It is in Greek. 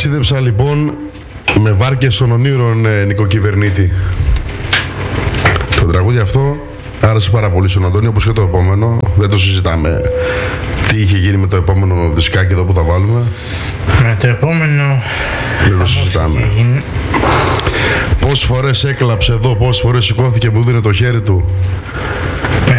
Ταξίδεψα λοιπόν με βάρκες των ονείρων, νοικοκυβερνήτη. Το τραγούδι αυτό άρεσε πάρα πολύ στον Αντώνη, όπως και το επόμενο. Δεν το συζητάμε τι είχε γίνει με το επόμενο δισκάκι εδώ που θα βάλουμε. Με το επόμενο δεν το συζητάμε. Πόσες φορές έκλαψε εδώ, πόσες φορές σηκώθηκε, μου δίνει το χέρι του.